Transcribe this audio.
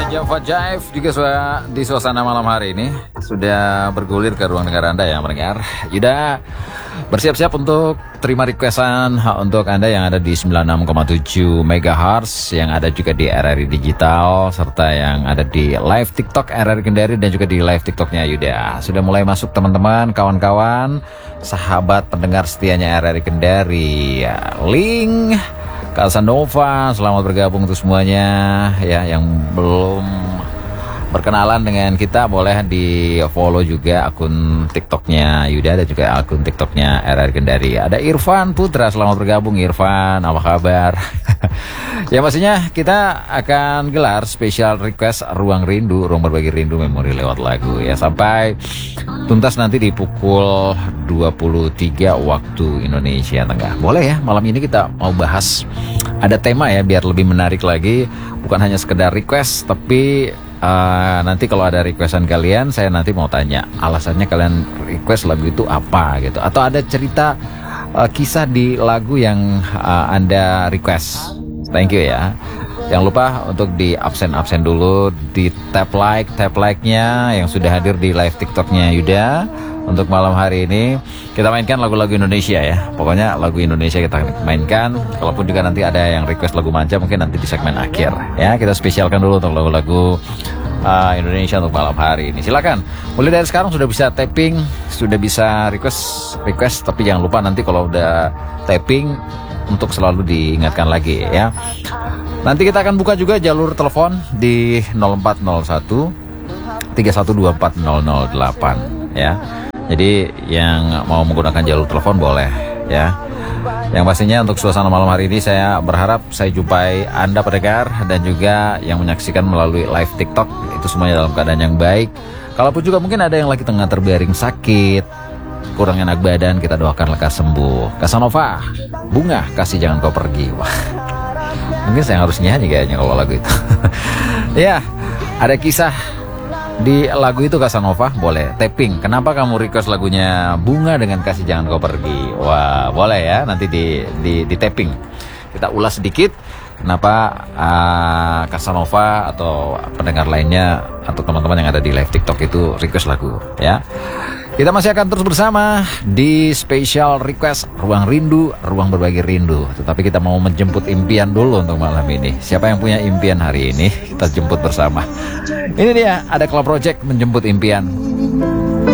Java Jive juga sudah di suasana malam hari ini sudah bergulir ke ruang dengar Anda ya mendengar. Yuda bersiap-siap untuk terima requestan untuk Anda yang ada di 96,7 MHz, yang ada juga di RRI Digital, serta yang ada di live TikTok RRI Kendari dan juga di live TikToknya Yuda. Sudah mulai masuk teman-teman, kawan-kawan, sahabat pendengar setianya RRI Kendari. Link Casanova, selamat bergabung untuk semuanya ya. Yang belum berkenalan dengan kita boleh di follow juga akun TikToknya Yuda dan juga akun TikToknya RRI Kendari. Ada Irfan Putra, selamat bergabung Irfan, apa kabar? Ya pastinya kita akan gelar spesial request Ruang Rindu, Ruang Berbagi Rindu Memori lewat lagu ya, sampai tuntas nanti di pukul 23 waktu Indonesia Tengah. Boleh ya, malam ini kita mau bahas, ada tema ya biar lebih menarik lagi, bukan hanya sekedar request tapi nanti kalau ada requestan kalian, saya nanti mau tanya alasannya kalian request lagu itu apa gitu, atau ada cerita kisah di lagu yang Anda request. Thank you ya. Jangan lupa untuk di absen dulu, di tap like-nya yang sudah hadir di live TikToknya Yuda. Untuk malam hari ini kita mainkan lagu-lagu Indonesia ya. Pokoknya lagu Indonesia kita mainkan. Kalaupun juga nanti ada yang request lagu manca, mungkin nanti di segmen akhir ya. Kita spesialkan dulu untuk lagu-lagu Indonesia untuk malam hari ini. Silakan. Mulai dari sekarang sudah bisa tapping, sudah bisa request. Tapi jangan lupa nanti kalau udah tapping untuk selalu diingatkan lagi ya. Nanti kita akan buka juga jalur telepon di 0401 3124008 ya. Jadi yang mau menggunakan jalur telepon boleh ya. Yang pastinya untuk suasana malam hari ini saya berharap saya jumpai Anda pendengar dan juga yang menyaksikan melalui live TikTok itu semuanya dalam keadaan yang baik. Kalaupun juga mungkin ada yang lagi tengah terbaring sakit, kurang enak badan, kita doakan lekas sembuh. Casanova, Bunga Kasih Jangan Kau Pergi. Wah, mungkin saya harus nyanyi kayaknya kalau lagu itu. Ya, ada kisah di lagu itu Casanova, boleh tapping. Kenapa kamu request lagunya Bunga dengan Kasih Jangan Kau Pergi? Wah, boleh ya, nanti di tapping. Kita ulas sedikit kenapa Casanova atau pendengar lainnya atau teman-teman yang ada di live TikTok itu request lagu ya. Kita masih akan terus bersama di special request Ruang Rindu, Ruang Berbagi Rindu. Tetapi kita mau menjemput impian dulu untuk malam ini. Siapa yang punya impian hari ini? Kita jemput bersama. Ini dia, ada Club Project menjemput impian.